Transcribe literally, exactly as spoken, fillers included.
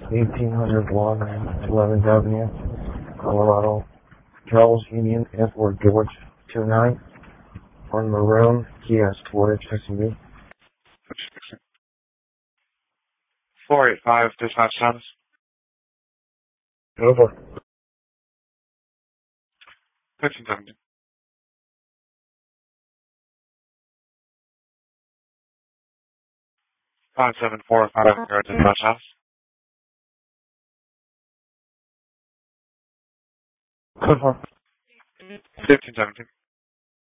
eighteen hundred block, eleventh Avenue, Colorado. Charles Union, Edward George, two nine. On maroon, Kia Sportage S U V. four eight five, dispatch status. Over. fifteen seventy. five seven four five, dispatch status. Over. fifteen seventy.